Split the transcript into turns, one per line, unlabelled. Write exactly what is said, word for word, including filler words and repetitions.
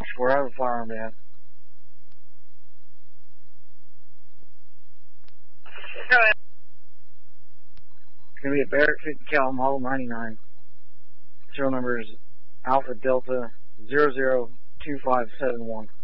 four, I have a firearm, man.
Go ahead.
It's going to be a Barrett fifty cal model ninety-nine. Serial number is Alpha Delta zero zero two five seven one.